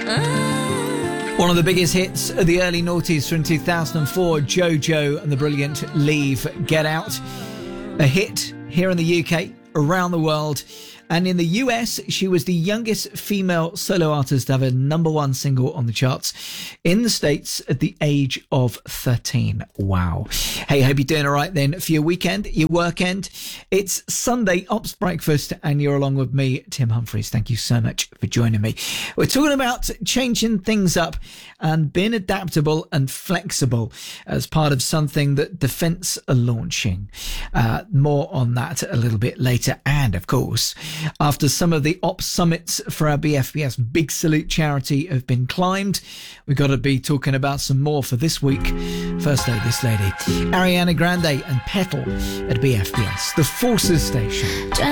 One of the biggest hits of the early noughties from 2004, JoJo and the brilliant Leave, Get Out. A hit here in the UK, around the world. And in the US, she was the youngest female solo artist to have a number one single on the charts in the States at the age of 13. Wow. Hey, hope you're doing all right then for your weekend, your work end. It's Sunday Ops Breakfast, and you're along with me, Tim Humphries. Thank you so much for joining me. We're talking about changing things up and being adaptable and flexible as part of something that Defence are launching. More on that a little bit later. And of course, after some of the ops summits for our BFBS Big Salute charity have been climbed, we've got to be talking about some more for this week. First though, this lady, Ariana Grande and Petal at BFBS, the Forces Station.